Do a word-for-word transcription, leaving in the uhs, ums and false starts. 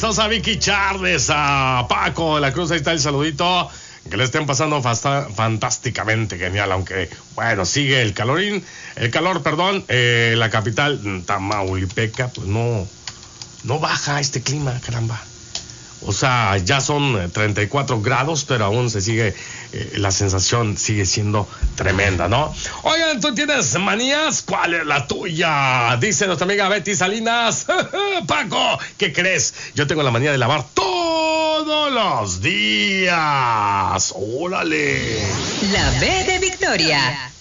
saludos a Vicky Charles, a Paco de la Cruz, ahí está el saludito. Que le estén pasando fasta, fantásticamente genial, aunque, bueno, sigue el calorín, el calor, perdón, eh, la capital, Tamaulipeca, pues no, no baja este clima, caramba. O sea, ya son treinta y cuatro grados, pero aún se sigue, eh, la sensación sigue siendo tremenda, ¿no? Oigan, ¿tú tienes manías? ¿Cuál es la tuya? Dice nuestra amiga Betty Salinas. Paco, ¿qué crees? Yo tengo la manía de lavar todos los días. ¡Órale! La B de Victoria.